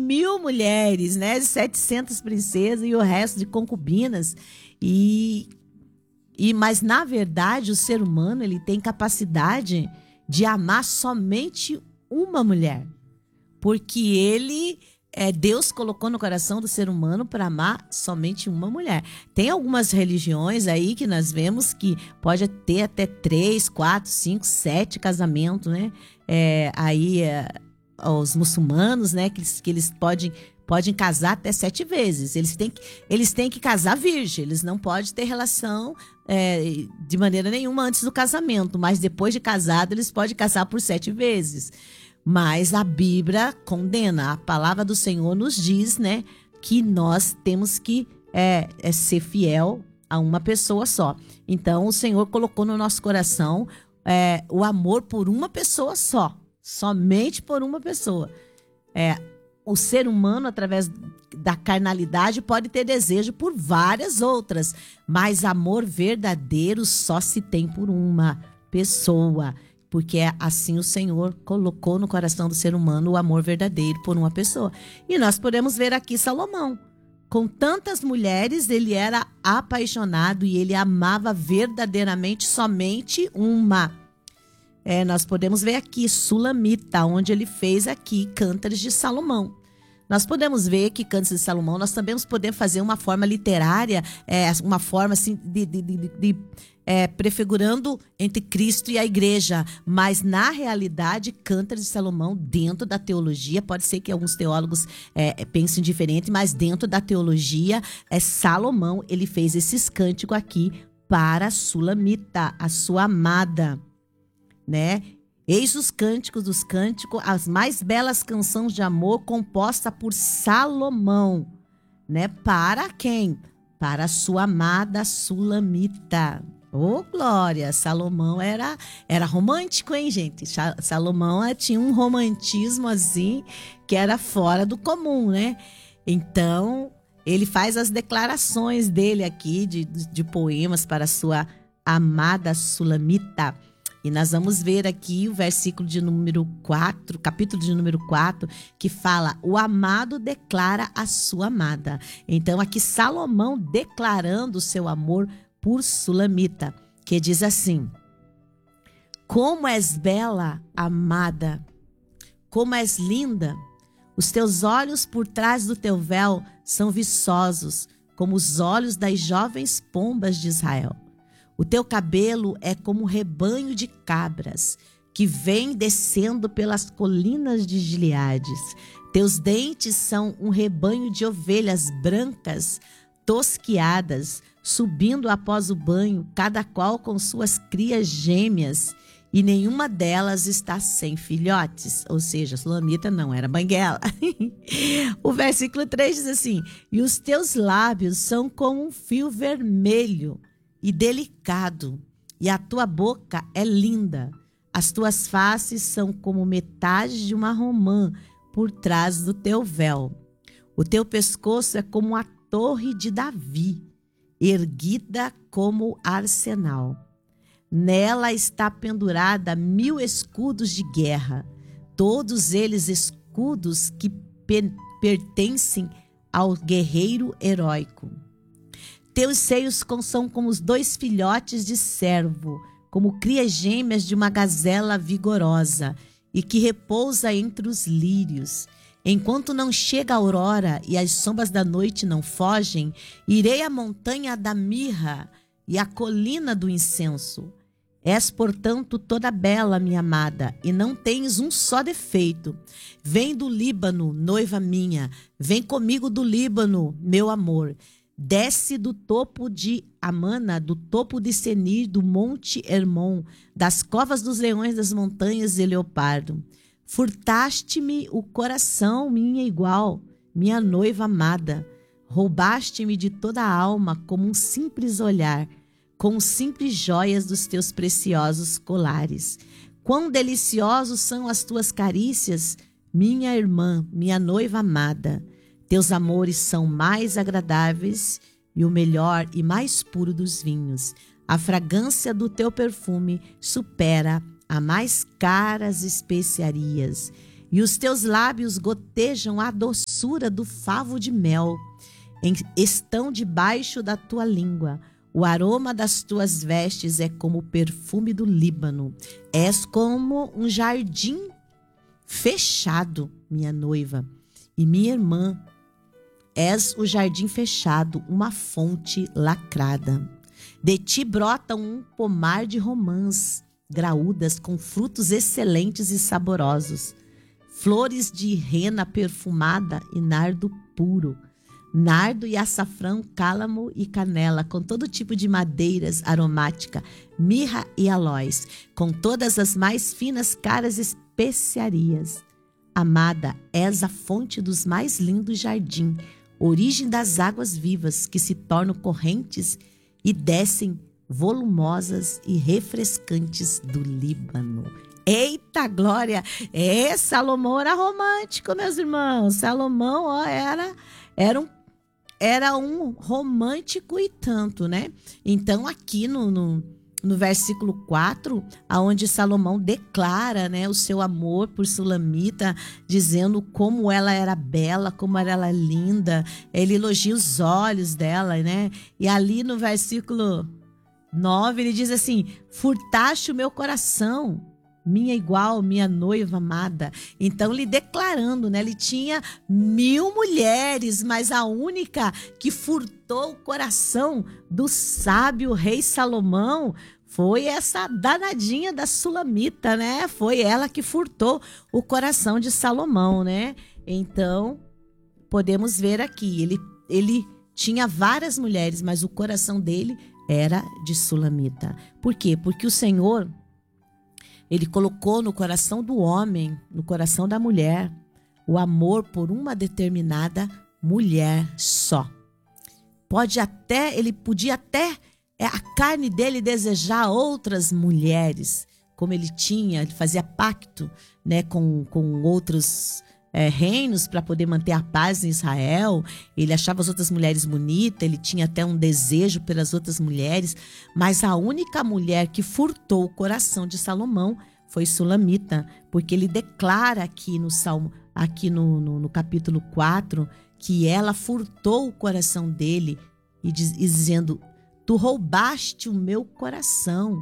1000 mulheres, né? 700 princesas e o resto de concubinas. Mas, na verdade, o ser humano ele tem capacidade de amar somente uma mulher. Porque Deus colocou no coração do ser humano para amar somente uma mulher. Tem algumas religiões aí que nós vemos que pode ter até 3, 4, 5, 7 casamentos, né? Os muçulmanos, né? Que eles podem casar até 7 vezes. Eles têm que casar virgem. Eles não podem ter relação de maneira nenhuma antes do casamento. Mas depois de casado, eles podem casar por 7 vezes. Mas a Bíblia condena. A palavra do Senhor nos diz, né, que nós temos que ser fiel a uma pessoa só. Então, o Senhor colocou no nosso coração o amor por uma pessoa só. Somente por uma pessoa. O ser humano, através da carnalidade, pode ter desejo por várias outras. Mas amor verdadeiro só se tem por uma pessoa. Porque assim o Senhor colocou no coração do ser humano o amor verdadeiro por uma pessoa. E nós podemos ver aqui Salomão. Com tantas mulheres, ele era apaixonado e ele amava verdadeiramente somente uma. Nós podemos ver aqui Sulamita, onde ele fez aqui Cântares de Salomão. Nós podemos ver que Cântares de Salomão, nós também podemos fazer uma forma literária, uma forma assim prefigurando entre Cristo e a igreja, mas na realidade Cântares de Salomão, dentro da teologia, pode ser que alguns teólogos pensem diferente, mas dentro da teologia, Salomão, ele fez esses cânticos aqui para Sulamita, a sua amada, né? Eis os cânticos dos cânticos, as mais belas canções de amor composta por Salomão, né? Para quem? Para a sua amada Sulamita. Ô, glória! Salomão era romântico, hein, gente? Salomão tinha um romantismo assim que era fora do comum, né? Então, ele faz as declarações dele aqui de poemas para a sua amada Sulamita. E nós vamos ver aqui o versículo de número 4, capítulo de número 4, que fala: o amado declara a sua amada. Então, aqui Salomão declarando o seu amor por Sulamita, que diz assim: como és bela, amada, como és linda, os teus olhos por trás do teu véu são viçosos, como os olhos das jovens pombas de Israel. O teu cabelo é como um rebanho de cabras que vem descendo pelas colinas de Gileades. Teus dentes são um rebanho de ovelhas brancas, tosquiadas, subindo após o banho, cada qual com suas crias gêmeas, e nenhuma delas está sem filhotes. Ou seja, Sulamita não era banguela. O versículo 3 diz assim: e os teus lábios são como um fio vermelho e delicado, e a tua boca é linda. As tuas faces são como metade de uma romã por trás do teu véu. O teu pescoço é como a torre de Davi, erguida como arsenal. Nela está pendurada 1000 escudos de guerra, todos eles escudos que pertencem ao guerreiro heróico. Teus seios são como os 2 filhotes de cervo, como crias gêmeas de uma gazela vigorosa, e que repousa entre os lírios. Enquanto não chega a aurora e as sombras da noite não fogem, irei à montanha da mirra e à colina do incenso. És, portanto, toda bela, minha amada, e não tens um só defeito. Vem do Líbano, noiva minha, vem comigo do Líbano, meu amor. Desce do topo de Amana, do topo de Senir, do monte Hermon, das covas dos leões das montanhas de Leopardo. Furtaste-me o coração, minha igual, minha noiva amada. Roubaste-me de toda a alma como um simples olhar, com simples joias dos teus preciosos colares. Quão deliciosos são as tuas carícias, minha irmã, minha noiva amada. Teus amores são mais agradáveis e o melhor e mais puro dos vinhos. A fragrância do teu perfume supera a mais caras especiarias. e os teus lábios gotejam a doçura do favo de mel. Estão debaixo da tua língua. O aroma das tuas vestes é como o perfume do Líbano. És como um jardim fechado, minha noiva e minha irmã. És o jardim fechado, uma fonte lacrada. De ti brota um pomar de romãs graúdas com frutos excelentes e saborosos. Flores de rena perfumada e nardo puro. Nardo e açafrão, cálamo e canela, com todo tipo de madeiras aromática, mirra e aloés, com todas as mais finas caras especiarias. Amada, és a fonte dos mais lindos jardins, origem das águas vivas que se tornam correntes e descem volumosas e refrescantes do Líbano. Eita glória! Salomão era romântico, meus irmãos. Salomão, era um romântico e tanto, né? Então, aqui no versículo 4, aonde Salomão declara, né, o seu amor por Sulamita, dizendo como ela era bela, como ela era linda. Ele elogia os olhos dela, né? E ali no versículo 9, ele diz assim: furtaste o meu coração, minha igual, minha noiva amada. Então, ele declarando, né? Ele tinha 1000 mulheres, mas a única que furtou o coração do sábio rei Salomão foi essa danadinha da Sulamita, né? Foi ela que furtou o coração de Salomão, né? Então, podemos ver aqui, ele tinha várias mulheres, mas o coração dele era de Sulamita. Por quê? Porque o Senhor, ele colocou no coração do homem, no coração da mulher, o amor por uma determinada mulher só. Ele podia até, a carne dele desejar outras mulheres, como ele fazia pacto, né, com outros reinos para poder manter a paz em Israel. Ele achava as outras mulheres bonitas, ele tinha até um desejo pelas outras mulheres, mas a única mulher que furtou o coração de Salomão foi Sulamita, porque ele declara aqui no Salmo, aqui no capítulo 4, que ela furtou o coração dele e dizendo: tu roubaste o meu coração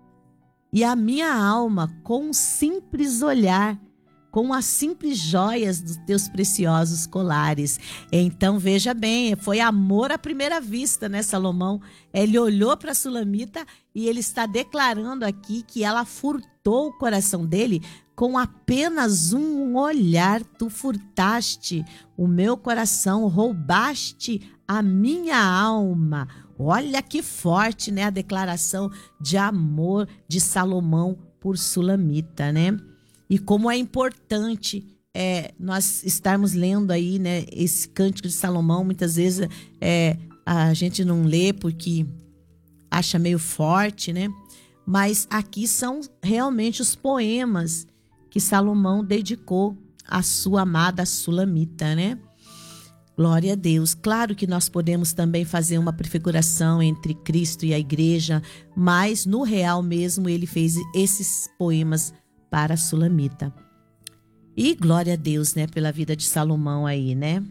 e a minha alma com um simples olhar, com as simples joias dos teus preciosos colares. Então, veja bem, foi amor à primeira vista, né, Salomão? Ele olhou para Sulamita e ele está declarando aqui que ela furtou o coração dele com apenas um olhar. Tu furtaste o meu coração, roubaste a minha alma. Olha que forte, né, a declaração de amor de Salomão por Sulamita, né? E como é importante nós estarmos lendo aí, né, esse cântico de Salomão. Muitas vezes a gente não lê porque acha meio forte, né? Mas aqui são realmente os poemas que Salomão dedicou à sua amada Sulamita, né? Glória a Deus. Claro que nós podemos também fazer uma prefiguração entre Cristo e a igreja, mas no real mesmo ele fez esses poemas para a Sulamita. E glória a Deus, né, pela vida de Salomão aí, né?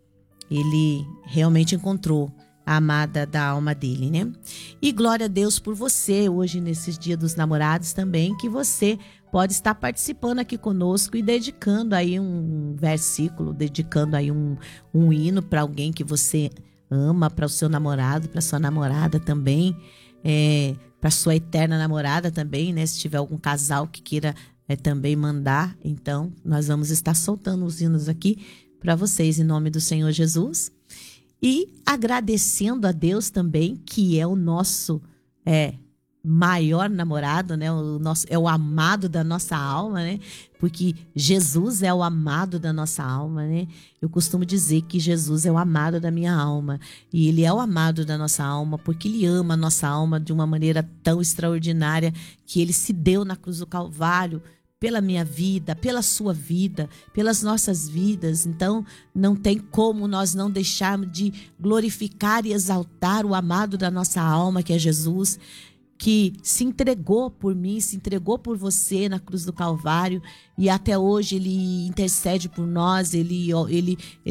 Ele realmente encontrou a amada da alma dele, né? E glória a Deus por você hoje, nesses dias dos namorados também, que você pode estar participando aqui conosco e dedicando aí um versículo, dedicando aí um hino para alguém que você ama, para o seu namorado, para sua namorada também, para sua eterna namorada também, né? Se tiver algum casal que queira também mandar, então nós vamos estar soltando os hinos aqui para vocês em nome do Senhor Jesus. E agradecendo a Deus também, que é o nosso maior namorado, né? É o amado da nossa alma, né? Porque Jesus é o amado da nossa alma, né? Eu costumo dizer que Jesus é o amado da minha alma. E Ele é o amado da nossa alma porque Ele ama a nossa alma de uma maneira tão extraordinária que Ele se deu na cruz do Calvário pela minha vida, pela sua vida, pelas nossas vidas. Então, não tem como nós não deixarmos de glorificar e exaltar o amado da nossa alma, que é Jesus. que se entregou por mim, se entregou por você na cruz do Calvário, e até hoje ele intercede por nós, ele